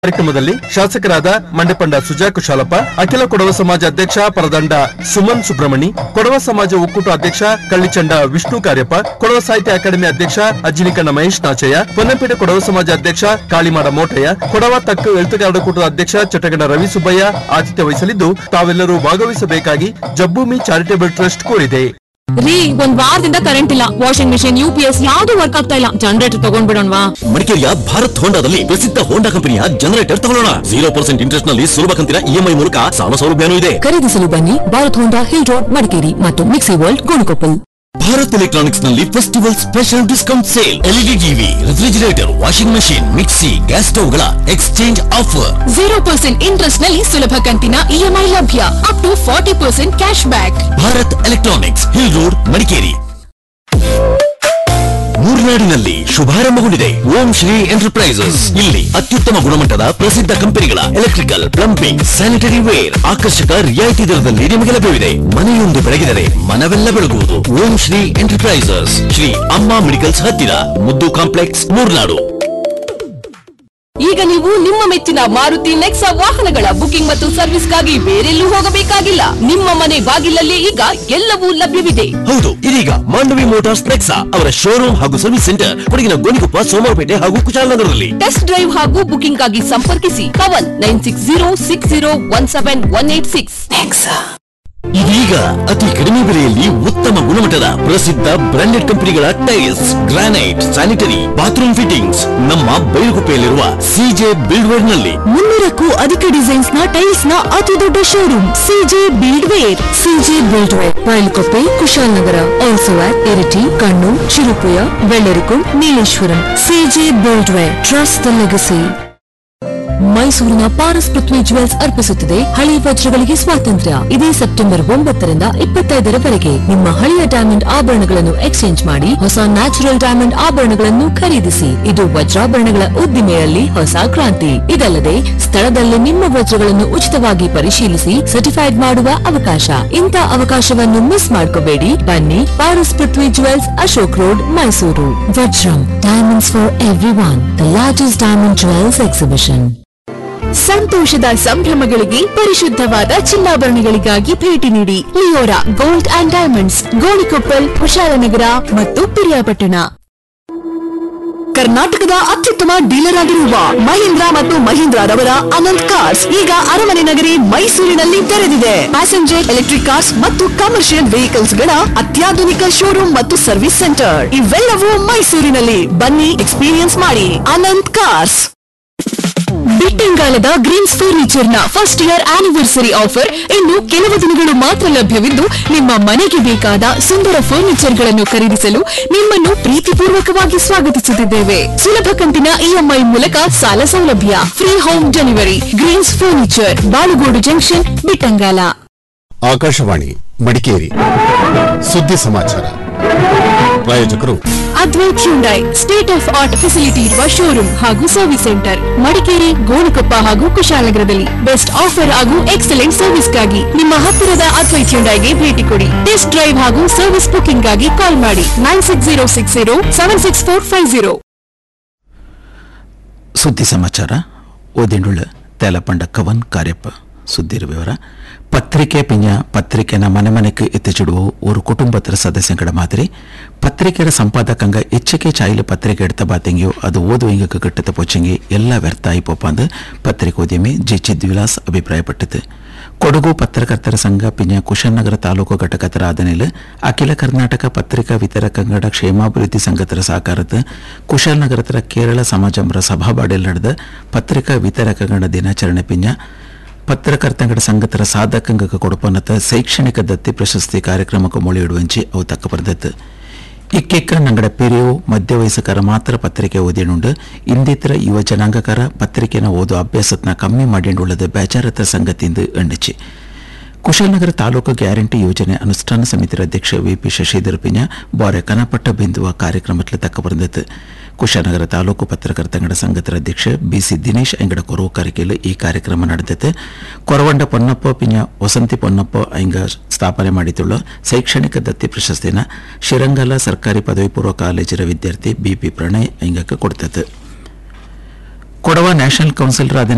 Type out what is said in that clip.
ಕಾರ್ಯಕ್ರಮದಲ್ಲಿ ಶಾಸಕರಾದ ಮಂಡಪಂಡ ಸುಜಾ ಕುಶಾಲಪ್ಪ, ಅಖಿಲ ಕೊಡವ ಸಮಾಜ ಅಧ್ಯಕ್ಷ ಪರದಂಡ ಸುಮನ್ ಸುಬ್ರಹ್ಮಣಿ, ಕೊಡವ ಸಮಾಜ ಒಕ್ಕೂಟ ಅಧ್ಯಕ್ಷ ಕಳ್ಳಿಚಂಡ ವಿಷ್ಣು ಕಾರ್ಯಪ್ಪ, ಕೊಡವ ಸಾಹಿತ್ಯ ಅಕಾಡೆಮಿ ಅಧ್ಯಕ್ಷ ಅಜ್ಜಿನಿಕಣ್ಣ ಮಹೇಶ್ ನಾಚಯ್ಯ, ಪೊನ್ನಂಪೇಟೆ ಕೊಡವ ಸಮಾಜ ಅಧ್ಯಕ್ಷ ಕಾಳಿಮಾಡ ಮೋಟಯ್ಯ, ಕೊಡವ ತಕ್ಕ ಎಳ್ತುಗಾರರ ಕೂಟದ ಅಧ್ಯಕ್ಷ ಚಟಗಣ ರವಿ ಸುಬ್ಬಯ್ಯ ಆತಿಥ್ಯ ವಹಿಸಲಿದ್ದು ತಾವೆಲ್ಲರೂ ಭಾಗವಹಿಸಬೇಕಾಗಿ ಜಬ್ಬೂಮಿ ಚಾರಿಟೇಬಲ್ ಟ್ರಸ್ಟ್ ಕೋರಿದೆ. ರೀ, ಒಂದ್ ವಾರದಿಂದ ಕರೆಂಟ್ ಇಲ್ಲ. ವಾಷಿಂಗ್ ಮಿಷಿನ್, UPS ಯಾವ್ದು ವರ್ಕ್ ಆಗ್ತಾ ಇಲ್ಲ. ಜನರೇಟರ್ ತಗೊಂಡ್ಬಿಡೋಣವಾ? ಮಡಿಕೇರಿಯ ಭಾರತ್ ಹೋಂಡಾದಲ್ಲಿ ಪ್ರಸಿದ್ಧ ಹೋಂಡಾ ಕಂಪನಿಯ ಜನರೇಟರ್ ತಗೊಳ್ಳೋಣ. 0% ಇಂಟ್ರೆಸ್ಟ್ ನಲ್ಲಿ ಸುಲಭ ಕಂತಿನ EMI ಮೂಲಕ ಸಾಲ ಸೌಲಭ್ಯನೂ ಇದೆ. ಖರೀದಿಸಲು ಬನ್ನಿ ಭಾರತ್ ಹೋಂಡಾ, ಹಿಲ್ ರೋಡ್, ಮಡಿಕೇರಿ ಮತ್ತು mixie world, Gonikoppal. Bharat electronics ನಲ್ಲಿ festival special discount sale. LED TV, refrigerator, washing machine, mixie, gas ಸ್ಟವ್ಗಳ exchange offer. 0% interest ನಲ್ಲಿ ಸುಲಭ ಕಂತಿನ EMI ಲಭ್ಯ. Up to 40% cash back. Bharat electronics, hill road, Madikeri. ಮೂರ್ನಾಡಿನಲ್ಲಿ ಶುಭಾರಂಭಗೊಂಡಿದೆ ಓಂ ಶ್ರೀ ಎಂಟರ್ಪ್ರೈಸಸ್. ಇಲ್ಲಿ ಅತ್ಯುತ್ತಮ ಗುಣಮಟ್ಟದ ಪ್ರಸಿದ್ಧ ಕಂಪನಿಗಳ ಎಲೆಕ್ಟ್ರಿಕಲ್, ಪ್ಲಂಬಿಂಗ್, ಸ್ಯಾನಿಟರಿ ವೇರ್ ಆಕರ್ಷಕ ರಿಯಾಯಿತಿ ದರದಲ್ಲಿ ನಿಮಗೆ ಲಭ್ಯವಿದೆ. ಮನೆಯೊಂದು ಬೆಳಗಿದರೆ ಮನವೆಲ್ಲ ಬೆಳಗುವುದು. ಓಂ ಶ್ರೀ ಎಂಟರ್ಪ್ರೈಸಸ್, ಶ್ರೀ ಅಮ್ಮ ಮೆಡಿಕಲ್ಸ್ ಹತ್ತಿರ, ಮುದ್ದು ಕಾಂಪ್ಲೆಕ್ಸ್, ಮೂರ್ನಾಡು. ಈಗ ನೀವು ನಿಮ್ಮ ಮೆಚ್ಚಿನ ಮಾರುತಿ ನೆಕ್ಸಾ ವಾಹನಗಳ ಬುಕಿಂಗ್ ಮತ್ತು ಸರ್ವಿಸ್ಗಾಗಿ ಬೇರೆಲ್ಲೂ ಹೋಗಬೇಕಾಗಿಲ್ಲ. ನಿಮ್ಮ ಮನೆ ಬಾಗಿಲಲ್ಲಿ ಈಗ ಎಲ್ಲವೂ ಲಭ್ಯವಿದೆ. ಹೌದು, ಇದೀಗ ಮಾಂಡವಿ ಮೋಟಾರ್ಸ್ ನೆಕ್ಸಾ ಅವರ ಶೋರೂಮ್ ಹಾಗೂ ಸರ್ವಿಸ್ ಸೆಂಟರ್ ಕೊಡಗಿನ ಗೋಣಿಕೊಪ್ಪ, ಸೋಮವಾರಪೇಟೆ ಹಾಗೂ ಕುಶಾಲನಗರದಲ್ಲಿ. ಟೆಸ್ಟ್ ಡ್ರೈವ್ ಹಾಗೂ ಬುಕಿಂಗ್ ಗಾಗಿ ಸಂಪರ್ಕಿಸಿ 7960601886. ಇದೀಗ ಅತಿ ಕಡಿಮೆ ಬೆಲೆಯಲ್ಲಿ ಉತ್ತಮ ಗುಣಮಟ್ಟದ ಪ್ರಸಿದ್ಧ ಬ್ರಾಂಡೆಡ್ ಕಂಪನಿಗಳ tiles, granite, sanitary, bathroom fittings ನಮ್ಮ ಬೈಲುಗುಪ್ಪೆಯಲ್ಲಿರುವ CJ ಬಿಲ್ಡ್ವೇರ್ ನಲ್ಲಿ. 300ಕ್ಕೂ ಅಧಿಕ ಡಿಸೈನ್ಸ್ ನ ಟೈಲ್ಸ್ ನ ಅತಿ ದೊಡ್ಡ showroom CJ ಬಿಲ್ಡ್ವೇರ್. CJ ಬಿಲ್ಡ್ವೇರ್, ಬೈಲುಗುಪ್ಪೆ, Kushalnagar, also at Iritty, Kannur, Cherupuzha, Vellarikundu, Nileshwaram. CJ ಬಿಲ್ಡ್ವೇರ್, trust the legacy. ಮೈಸೂರಿನ ಪಾರಸ್ ಪೃಥ್ವಿ ಜುವೆಲ್ಸ್ ಅರ್ಪಿಸುತ್ತದೆ ಹಳೆಯ ವಜ್ರಗಳಿಗೆ ಸ್ವಾತಂತ್ರ್ಯ. ಇದೇ ಸೆಪ್ಟೆಂಬರ್ 9ರಿಂದ 25ರವರೆಗೆ ನಿಮ್ಮ ಹಳೆಯ ಡೈಮಂಡ್ ಆಭರಣಗಳನ್ನು ಎಕ್ಸ್ಚೇಂಜ್ ಮಾಡಿ ಹೊಸ ನ್ಯಾಚುರಲ್ ಡೈಮಂಡ್ ಆಭರಣಗಳನ್ನು ಖರೀದಿಸಿ. ಇದು ವಜ್ರಾಭರಣಗಳ ಉದ್ದಿಮೆಯಲ್ಲಿ ಹೊಸ ಕ್ರಾಂತಿ. ಇದಲ್ಲದೆ ಸ್ಥಳದಲ್ಲೇ ನಿಮ್ಮ ವಜ್ರಗಳನ್ನು ಉಚಿತವಾಗಿ ಪರಿಶೀಲಿಸಿ ಸರ್ಟಿಫೈಡ್ ಮಾಡುವ ಅವಕಾಶ. ಇಂಥ ಅವಕಾಶವನ್ನು ಮಿಸ್ ಮಾಡ್ಕೋಬೇಡಿ. ಬನ್ನಿ, ಪಾರಸ್ ಪೃಥ್ವಿ jewels, Ashok road, Mysuru. Vajram, diamonds for everyone, the largest diamond jewels exhibition. ಸಂತೋಷದ ಸಂಭ್ರಮಗಳಿಗೆ ಪರಿಶುದ್ಧವಾದ ಚಿನ್ನಾಭರಣಗಳಿಗಾಗಿ ಭೇಟಿ ನೀಡಿ Leora gold and diamonds, Gonikoppal, Kushalnagar ಮತ್ತು ಪಿರಿಯಾಪಟ್ಟಣ. ಕರ್ನಾಟಕದ ಅತ್ಯುತ್ತಮ ಡೀಲರ್ ಆಗಿರುವ ಮಹೀಂದ್ರ ಮತ್ತು ಮಹೀಂದ್ರರವರ ಅನಂತ್ ಕಾರ್ಸ್ ಈಗ ಅರಮನೆ ನಗರಿ ಮೈಸೂರಿನಲ್ಲಿ ತೆರೆದಿದೆ. ಪ್ಯಾಸೆಂಜರ್, ಎಲೆಕ್ಟ್ರಿಕ್ ಕಾರ್ಸ್ ಮತ್ತು ಕಮರ್ಷಿಯಲ್ ವೆಹಿಕಲ್ಸ್ ಗಳ ಅತ್ಯಾಧುನಿಕ ಶೋರೂಮ್ ಮತ್ತು ಸರ್ವಿಸ್ ಸೆಂಟರ್ ಇವೆಲ್ಲವೂ ಮೈಸೂರಿನಲ್ಲಿ. ಬನ್ನಿ, ಎಕ್ಸ್ಪೀರಿಯನ್ಸ್ ಮಾಡಿ. ಅನಂತ್ ಕಾರ್ಸ್. ಬಿಟ್ಟಂಗಾಲದ ಗ್ರೀನ್ಸ್ ಫರ್ನಿಚರ್ ನ ಫಸ್ಟ್ ಇಯರ್ ಆನಿವರ್ಸರಿ ಆಫರ್ ಇನ್ನು ಕೆಲವು ದಿನಗಳು ಮಾತ್ರ ಲಭ್ಯವಿದ್ದು, ನಿಮ್ಮ ಮನೆಗೆ ಬೇಕಾದ ಸುಂದರ ಫರ್ನಿಚರ್ ಗಳನ್ನು ಖರೀದಿಸಲು ನಿಮ್ಮನ್ನು ಪ್ರೀತಿಪೂರ್ವಕವಾಗಿ ಸ್ವಾಗತಿಸುತ್ತಿದ್ದೇವೆ. ಸುಲಭ ಕಂತಿನ EMI ಮೂಲಕ ಸಾಲ ಸೌಲಭ್ಯ, free home delivery. Green's furniture, Balugodu junction, Bittangala. Akashvani Madikeri ಸುದ್ದಿ ಸಮಾಚಾರ. ಪ್ರಾಯೋಜಕರು Advait Hyundai, state of art facility ಇರುವ ಶೋರೂಮ್ ಹಾಗೂ ಸರ್ವಿಸ್ ಸೆಂಟರ್, ಮಡಿಕೇರಿ, ಗೋಣಿಕೊಪ್ಪ ಹಾಗೂ ಕುಶಾಲನಗರದಲ್ಲಿ. ಬೆಸ್ಟ್ ಆಫರ್ ಹಾಗೂ ಎಕ್ಸಲೆಂಟ್ ಸರ್ವಿಸ್ಗಾಗಿ ನಿಮ್ಮ ಹತ್ತಿರದ ಅದ್ವೈತ್ ಹ್ಯುಂಡೈಗೆ ಭೇಟಿ ಕೊಡಿ. ಟೆಸ್ಟ್ ಡ್ರೈವ್ ಹಾಗೂ ಸರ್ವಿಸ್ ಬುಕಿಂಗ್ ಗಾಗಿ ಕಾಲ್ ಮಾಡಿ 9606076450. ಸುದ್ದಿ ಸಮಾಚಾರ ಓದಿಂಡುಳ್ಳ ತೇಲಪಂಡ ಕವನ್ ಕಾರ್ಯಪ್ಪ. ಸುದ್ದಿರ ವಿವರ. ಪತ್ರಿಕೆ ಪಿಂಜ ಪತ್ರಿಕೆನ ಮನೆಮನೆಗೆ ಎತ್ತಿಚಿಡುವ ஒரு ಕುಟುಂಬದ ಸದಸ್ಯಗಳ ಮಾದರಿ ಪತ್ರಿಕೆಯ ಸಂಪಾದಕಂಗ ಎಚ್ಚಕ್ಕೆ ಚಾಯಿಲು ಪತ್ರಿಕೆ ಎಡ್ತ ಬಾತೆಂಗಿಯೋ ಅದು ಓದುವಂಗ ಕಟ್ಟದ ಪೋಚಂಗಿ ಎಲ್ಲ ವ್ಯರ್ಥ ಆಯಿಪೋಪ ಅಂದು ಪತ್ರಿಕೋದ್ಯಮಿ ಜಿ ಚಿದ್ವಿಲಾಸ್ ಅಭಿಪ್ರಾಯಪಟ್ಟது. ಕೊಡಗು ಪತ್ರಕರ್ತರ ಸಂಘ ಪಿಂಜ ಕುಶಾಲನಗರ ತಾಲೂಕು ಘಟಕತರ ಆದನೆಲ್ ಅಖಿಲ ಕರ್ನಾಟಕ ಪತ್ರಿಕಾ ವಿತರಕಂಗಡ ಕ್ಷೇಮಾಭಿವೃದ್ಧಿ ಸಂಘತರ ಸಹಕಾರದ ಕುಶಾಲನಗರತರ ಕೇರಳ ಸಮಾಜಂಬರ ಸಭಾಬಾಡೆಲ್ ನಡೆದ ಪತ್ರಿಕಾ ವಿತರಕಂಗಡ ದಿನಾಚರಣೆ ಪಿಂಜ ಪತ್ರಕರ್ತಂಗಡ ಸಂಘತರ ಸಾಧಕಂಗಕ್ಕೆ ಕೊಡಪನತ ಶೈಕ್ಷಣಿಕ ದತ್ತಿ ಪ್ರಶಸ್ತಿ ಕಾರ್ಯಕ್ರಮಕ್ಕೆ ಮೊಳೆಯಿಡುವಂಚಿ ಅವು ತಕ್ಕ ಬರೆದತ್ತು. ಇಕ್ಕೆಕ್ಕ ನಂಗಡ ಪೆರಿಯು ಮಧ್ಯವಯಸ್ಕರ ಮಾತ್ರ ಪತ್ರಿಕೆ ಓದಿನುಂಡು ಇಂದಿತರ ಯುವ ಜನಾಂಗಕರ ಪತ್ರಿಕೆನ ಓದು ಅಭ್ಯಾಸತ್ನ ಕಮ್ಮಿ ಮಾಡಿಂಡುಳ್ಳದ ಬೇಜಾರತ ಸಂಗತಿಯಿಂದ ಎಣ್ಣಿಚಿ. ಕುಶಾಲನಗರ ತಾಲೂಕು ಗ್ಯಾರಂಟಿ ಯೋಜನೆ ಅನುಷ್ಠಾನ ಸಮಿತಿಯ ಅಧ್ಯಕ್ಷ VP ಶಶಿಧರ್ ಪಿಂಜ ಬಾರೆ ಕನಪಟ್ಟ ಬಿಂದುವ ಕಾರ್ಯಕ್ರಮಕ್ಕೆ ತಕ್ಕ ಬರೆದತ್ತು. ಕುಶಾಲನಗರ ತಾಲೂಕು ಪತ್ರಕರ್ತಂಗಡ ಸಂಘದ ಅಧ್ಯಕ್ಷ BC ದಿನೇಶ್ ಅಂಗಡ ಕೊರವಕಾರಿಕೆಯಲ್ಲಿ ಈ ಕಾರ್ಯಕ್ರಮ ನಡೆದಿತ್ತು. ಕೊರವಂಡ ಪೊನ್ನಪ್ಪ ಪಿಂಜ ವಸಂತಿ ಪೊನ್ನಪ್ಪ ಅಂಗ ಸ್ಥಾಪನೆ ಮಾಡಿದ್ದುಳ್ಳ ಶೈಕ್ಷಣಿಕ ದತ್ತಿ ಪ್ರಶಸ್ತಿನ ಶಿರಂಗಲ ಸರ್ಕಾರಿ ಪದವಿ ಪೂರ್ವ ಕಾಲೇಜಿನ ವಿದ್ಯಾರ್ಥಿ BP ಪ್ರಣಯ್ ಅಂಗಕ್ಕೆ ಕೊಡ್ತದೆ. Kodava national counsellor